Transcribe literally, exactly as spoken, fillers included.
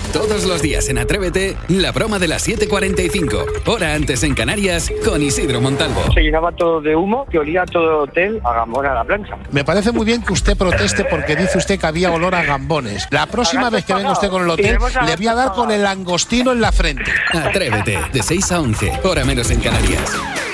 Todos los días en Atrévete, la broma de las siete cuarenta y cinco, hora antes en Canarias, con Isidro Montalvo. Se llenaba todo de humo que olía todo el hotel a gambón a la plancha. Me parece muy bien que usted proteste porque dice usted que había olor a gambones. La próxima vez que venga usted con el hotel, le voy a dar con el langostino en la frente. Atrévete, de seis a once, hora menos en Canarias.